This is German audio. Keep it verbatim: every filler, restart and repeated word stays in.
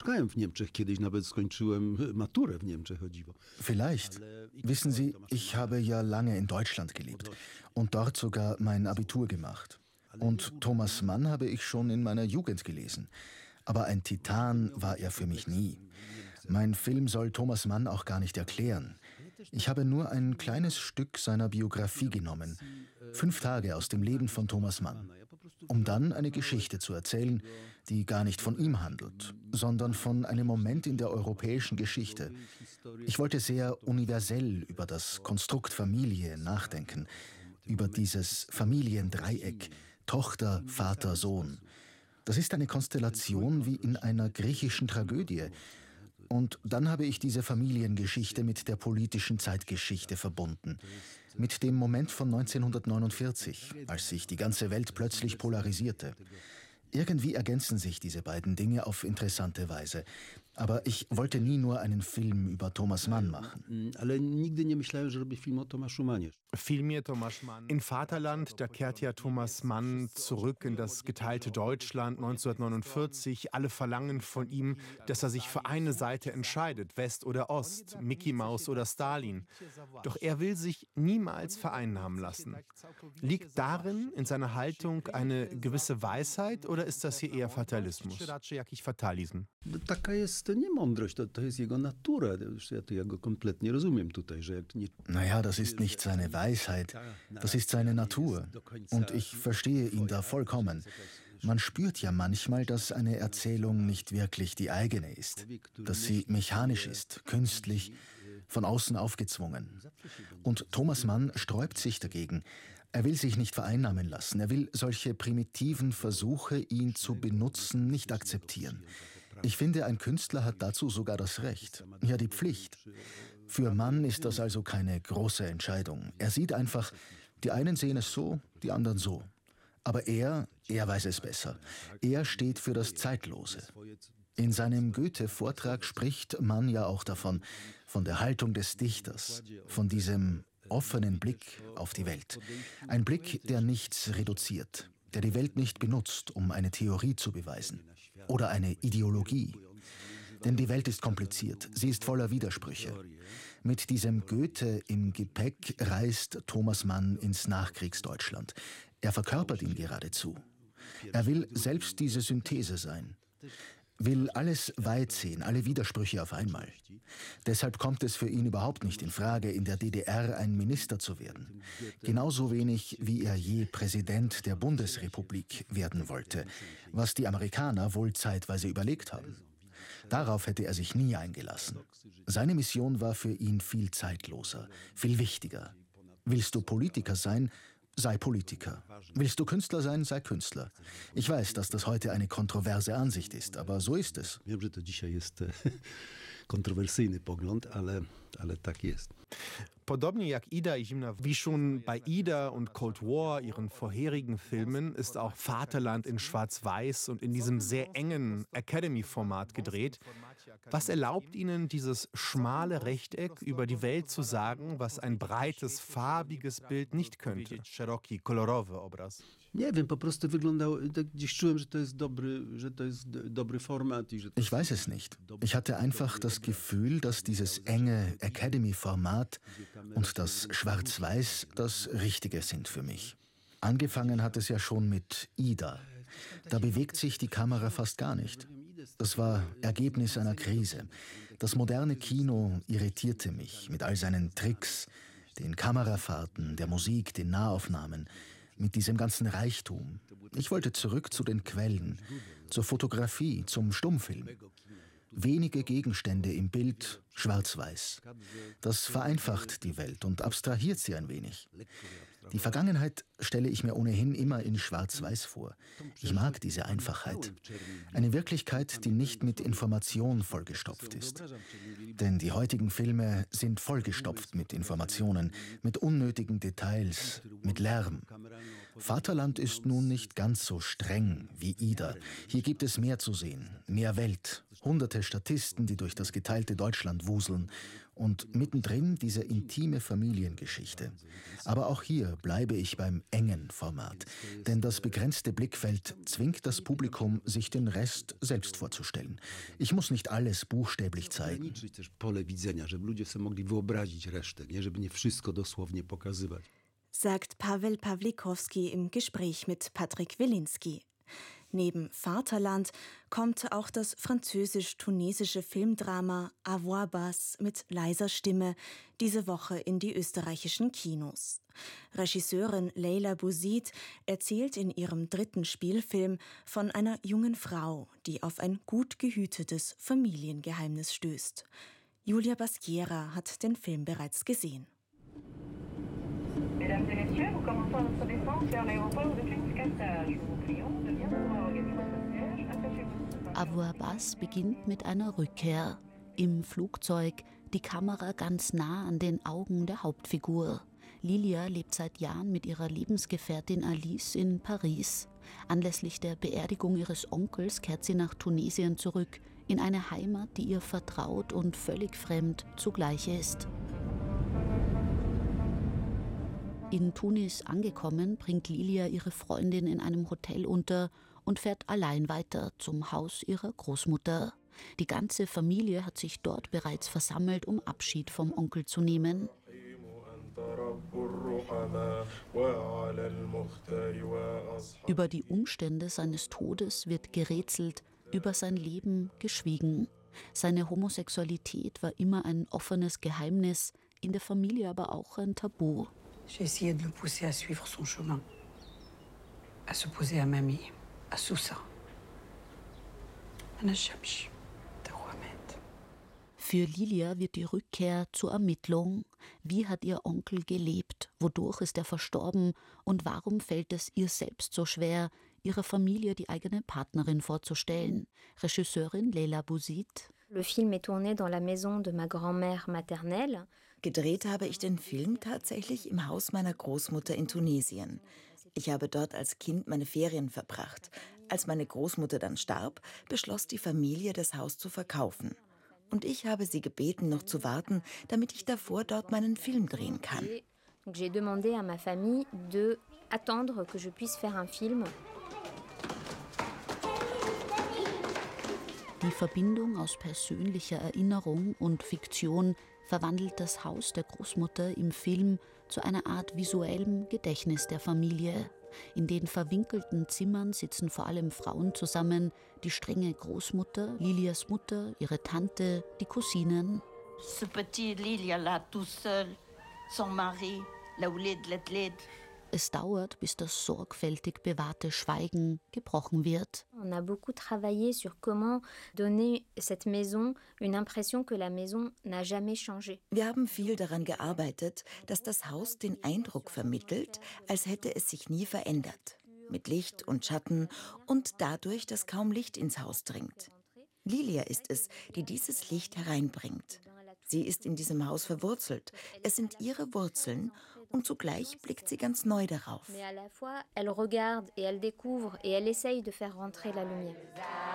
Vielleicht. Wissen Sie, ich habe ja lange in Deutschland gelebt und dort sogar mein Abitur gemacht. Und Thomas Mann habe ich schon in meiner Jugend gelesen. Aber ein Titan war er für mich nie. Mein Film soll Thomas Mann auch gar nicht erklären. Ich habe nur ein kleines Stück seiner Biografie genommen, fünf Tage aus dem Leben von Thomas Mann, um dann eine Geschichte zu erzählen, die gar nicht von ihm handelt, sondern von einem Moment in der europäischen Geschichte. Ich wollte sehr universell über das Konstrukt Familie nachdenken, über dieses Familiendreieck, Tochter, Vater, Sohn. Das ist eine Konstellation wie in einer griechischen Tragödie. Und dann habe ich diese Familiengeschichte mit der politischen Zeitgeschichte verbunden. Mit dem Moment von neunzehnhundertneunundvierzig, als sich die ganze Welt plötzlich polarisierte. Irgendwie ergänzen sich diese beiden Dinge auf interessante Weise. Aber ich wollte nie nur einen Film über Thomas Mann machen. Vielmehr Thomas Mann. In Vaterland, da kehrt ja Thomas Mann zurück in das geteilte Deutschland neunzehnhundertneunundvierzig. Alle verlangen von ihm, dass er sich für eine Seite entscheidet, West oder Ost, Mickey Mouse oder Stalin. Doch er will sich niemals vereinnahmen lassen. Liegt darin, in seiner Haltung, eine gewisse Weisheit oder ist das hier eher Fatalismus? Fatalism. Naja, das ist nicht seine Weisheit, das ist seine Natur. Und ich verstehe ihn da vollkommen. Man spürt ja manchmal, dass eine Erzählung nicht wirklich die eigene ist, dass sie mechanisch ist, künstlich, von außen aufgezwungen. Und Thomas Mann sträubt sich dagegen. Er will sich nicht vereinnahmen lassen. Er will solche primitiven Versuche, ihn zu benutzen, nicht akzeptieren. Ich finde, ein Künstler hat dazu sogar das Recht, ja die Pflicht. Für Mann ist das also keine große Entscheidung. Er sieht einfach, die einen sehen es so, die anderen so. Aber er, er weiß es besser. Er steht für das Zeitlose. In seinem Goethe-Vortrag spricht Mann ja auch davon, von der Haltung des Dichters, von diesem offenen Blick auf die Welt. Ein Blick, der nichts reduziert, der die Welt nicht benutzt, um eine Theorie zu beweisen oder eine Ideologie. Denn die Welt ist kompliziert, sie ist voller Widersprüche. Mit diesem Goethe im Gepäck reist Thomas Mann ins Nachkriegsdeutschland. Er verkörpert ihn geradezu. Er will selbst diese Synthese sein. Will alles weit sehen, alle Widersprüche auf einmal. Deshalb kommt es für ihn überhaupt nicht in Frage, in der D D R ein Minister zu werden. Genauso wenig, wie er je Präsident der Bundesrepublik werden wollte, was die Amerikaner wohl zeitweise überlegt haben. Darauf hätte er sich nie eingelassen. Seine Mission war für ihn viel zeitloser, viel wichtiger. Willst du Politiker sein, sei Politiker. Willst du Künstler sein, sei Künstler. Ich weiß, dass das heute eine kontroverse Ansicht ist, aber so ist es. Podobnie jak Ida i Zimna, wie schon bei Ida und Cold War, ihren vorherigen Filmen, ist auch Vaterland in Schwarz-Weiß und in diesem sehr engen Academy-Format gedreht. Was erlaubt Ihnen, dieses schmale Rechteck über die Welt zu sagen, was ein breites, farbiges Bild nicht könnte? Szeroki, kolorowy obraz. Ich weiß es nicht. Ich hatte einfach das Gefühl, dass dieses enge Academy-Format und das Schwarz-Weiß das Richtige sind für mich. Angefangen hat es ja schon mit Ida. Da bewegt sich die Kamera fast gar nicht. Das war Ergebnis einer Krise. Das moderne Kino irritierte mich mit all seinen Tricks, den Kamerafahrten, der Musik, den Nahaufnahmen, mit diesem ganzen Reichtum. Ich wollte zurück zu den Quellen, zur Fotografie, zum Stummfilm. Wenige Gegenstände im Bild, schwarz-weiß. Das vereinfacht die Welt und abstrahiert sie ein wenig. Die Vergangenheit stelle ich mir ohnehin immer in schwarz-weiß vor. Ich mag diese Einfachheit. Eine Wirklichkeit, die nicht mit Information vollgestopft ist. Denn die heutigen Filme sind vollgestopft mit Informationen, mit unnötigen Details, mit Lärm. Vaterland ist nun nicht ganz so streng wie Ida. Hier gibt es mehr zu sehen, mehr Welt, hunderte Statisten, die durch das geteilte Deutschland wuseln und mittendrin diese intime Familiengeschichte. Aber auch hier bleibe ich beim engen Format, denn das begrenzte Blickfeld zwingt das Publikum, sich den Rest selbst vorzustellen. Ich muss nicht alles buchstäblich zeigen. Sagt Paweł Pawlikowski im Gespräch mit Patrick Wilinski. Neben Vaterland kommt auch das französisch-tunesische Filmdrama À voix basse mit leiser Stimme diese Woche in die österreichischen Kinos. Regisseurin Leila Bouzid erzählt in ihrem dritten Spielfilm von einer jungen Frau, die auf ein gut gehütetes Familiengeheimnis stößt. Julia Basquiera hat den Film bereits gesehen. Mesdames et messieurs, nous commençons notre descente vers l'aéroport de Tunis-Qatar. Nous vous prions de bien vouloir organiser votre siège. Attachez-vous. À voix basse beginnt mit einer Rückkehr. Im Flugzeug, die Kamera ganz nah an den Augen der Hauptfigur. Lilia lebt seit Jahren mit ihrer Lebensgefährtin Alice in Paris. Anlässlich der Beerdigung ihres Onkels kehrt sie nach Tunesien zurück, in eine Heimat, die ihr vertraut und völlig fremd zugleich ist. In Tunis angekommen, bringt Lilia ihre Freundin in einem Hotel unter und fährt allein weiter zum Haus ihrer Großmutter. Die ganze Familie hat sich dort bereits versammelt, um Abschied vom Onkel zu nehmen. Über die Umstände seines Todes wird gerätselt, über sein Leben geschwiegen. Seine Homosexualität war immer ein offenes Geheimnis, in der Familie aber auch ein Tabu. J'ai essayé de le pousser à suivre son chemin, à s'opposer à mamie, à Sousa. أنا الشمس دوامات. Für Lilia wird die Rückkehr zur Ermittlung. Wie hat ihr Onkel gelebt? Wodurch ist er verstorben? Und warum fällt es ihr selbst so schwer, ihrer Familie die eigene Partnerin vorzustellen? Regisseurin Leila Bouzid. Le film est tourné dans la maison de ma grand-mère maternelle. Gedreht habe ich den Film tatsächlich im Haus meiner Großmutter in Tunesien. Ich habe dort als Kind meine Ferien verbracht. Als meine Großmutter dann starb, beschloss die Familie, das Haus zu verkaufen. Und ich habe sie gebeten, noch zu warten, damit ich davor dort meinen Film drehen kann. Donc j'ai demandé à ma famille de attendre que je puisse faire un film. Die Verbindung aus persönlicher Erinnerung und Fiktion verwandelt das Haus der Großmutter im Film zu einer Art visuellem Gedächtnis der Familie. In den verwinkelten Zimmern sitzen vor allem Frauen zusammen, die strenge Großmutter, Lilias Mutter, ihre Tante, die Cousinen. Ce petit Lilia là tout seul, son mari, l'ouled l'ouled. Es dauert, bis das sorgfältig bewahrte Schweigen gebrochen wird. On a beaucoup travaillé sur comment donner cette maison une impression que la maison n'a jamais changé. Wir haben viel daran gearbeitet, dass das Haus den Eindruck vermittelt, als hätte es sich nie verändert. Mit Licht und Schatten und dadurch, dass kaum Licht ins Haus dringt. Lilia ist es, die dieses Licht hereinbringt. Sie ist in diesem Haus verwurzelt. Es sind ihre Wurzeln und zugleich blickt sie ganz neu darauf. Mais à la fois, elle regarde et elle découvre et elle essaye de faire rentrer la lumière.